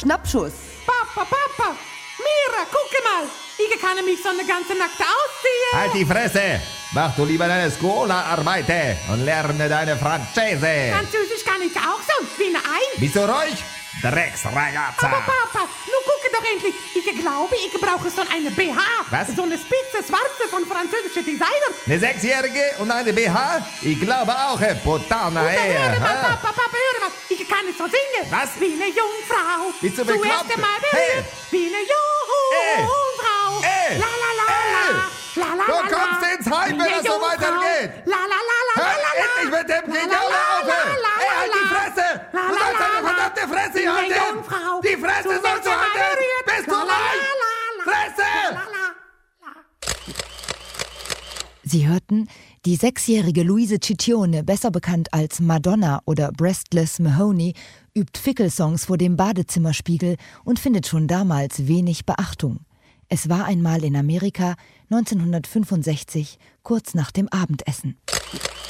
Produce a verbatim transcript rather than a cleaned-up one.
Schnappschuss. Papa, Papa, Mira, gucke mal. Ich kann mich so eine ganze Nacht ausziehen. Halt die Fresse! Mach du lieber deine Scuola-Arbeite und lerne deine Franzese. Französisch kann ich auch so, wie ein Ei. Bist du ruhig? Drecksragazza! Aber Papa, nun gucke doch endlich. Ich glaube, ich brauche so eine B H. Was? So eine spitze, schwarze von französischen Designer. Eine Sechsjährige und eine B H? Ich glaube auch, Herr Putana, Und dann ey. höre mal, hä? Papa, Papa, höre mal. Ich kann es so singen. Was? Wie eine Jungfrau. Bist du Zuerst bekloppt? einmal Hey. berührt. Wie eine Jungfrau. Ey. La, la, la, la. Ey. La, la, Du la, la. kommst ins Heim, Wie wenn eine das so Jungfrau. weitergeht. La, la, la, la, Hör la, la, la. endlich mit dem La, la, Geniale la, auf! la, Ey, la, halt la, die Fresse! la, Du la, sollst la, deine la. verdammte Fresse Wie eine halten! Jungfrau. Die Fresse Zuerst sollst du einmal halten! berührt. Bist du La, la, rein? la, la. Fresse! La, la, la. Sie hörten, die sechsjährige Luise Ciccione, besser bekannt als Madonna oder Breastless Mahoney, übt Fickel-Songs vor dem Badezimmerspiegel und findet schon damals wenig Beachtung. Es war einmal in Amerika neunzehnhundertfünfundsechzig, kurz nach dem Abendessen.